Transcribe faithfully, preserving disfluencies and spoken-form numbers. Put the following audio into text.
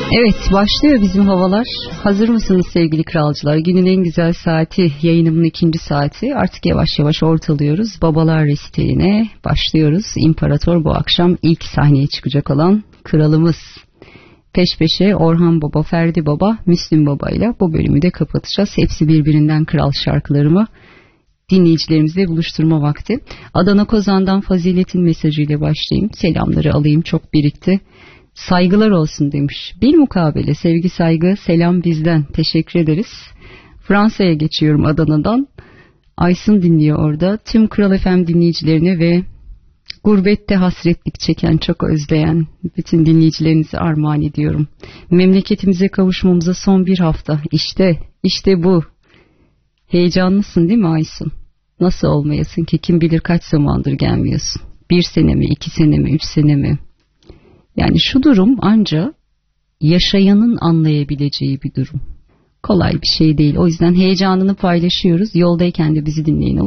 Evet, başlıyor bizim havalar. Hazır mısınız sevgili kralcılar? Günün en güzel saati, yayınımın ikinci saati. Artık yavaş yavaş ortalıyoruz. Babalar resiteline başlıyoruz. İmparator bu akşam ilk sahneye çıkacak olan kralımız. Peş peşe Orhan Baba, Ferdi Baba, Müslüm Baba ile bu bölümü de kapatacağız. Hepsi birbirinden kral şarkılarımı dinleyicilerimizle buluşturma vakti. Adana Kozan'dan Fazilet'in mesajıyla başlayayım. Selamları alayım, çok birikti. Saygılar olsun demiş. Bilmukabele sevgi saygı selam bizden. Teşekkür ederiz. Fransa'ya geçiyorum Adana'dan. Aysun dinliyor orada. Tüm Kral F M dinleyicilerine ve gurbette hasretlik çeken, çok özleyen bütün dinleyicilerinize armağan ediyorum. Memleketimize kavuşmamıza son bir hafta. İşte, işte bu. Heyecanlısın değil mi Aysun? Nasıl olmayasın ki, kim bilir kaç zamandır gelmiyorsun. Bir sene mi, iki sene mi, üç sene mi? Yani şu durum anca yaşayanın anlayabileceği bir durum. Kolay bir şey değil. O yüzden heyecanını paylaşıyoruz. Yoldayken de bizi dinleyin.